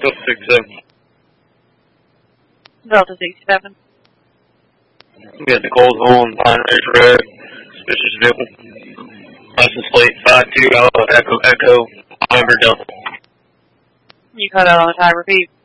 Delta 67. Delta 67. We got Nicole's on Pine Ridge Road. Suspicious vehicle. License plate 52 Echo November Delta. You cut out on the time. Repeat.